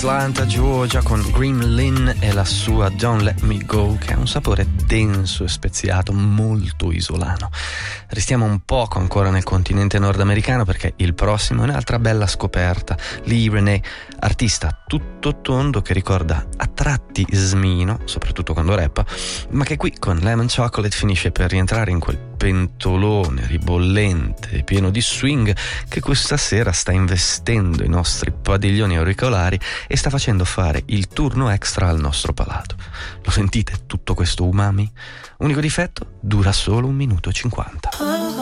Atlanta, Georgia, con Green Lynn e la sua Don't Let Me Go, che ha un sapore denso e speziato, molto isolano. Restiamo un poco ancora nel continente nordamericano, perché il prossimo è un'altra bella scoperta. Lee Renee, artista tutto tondo che ricorda a tratti Smino, soprattutto quando rappa, ma che qui con Lemon Chocolate finisce per rientrare in quel pentolone ribollente e pieno di swing che questa sera sta investendo i nostri padiglioni auricolari e sta facendo fare il turno extra al nostro palato. Lo sentite tutto questo umami? Unico difetto? Dura solo 1 minuto e 50.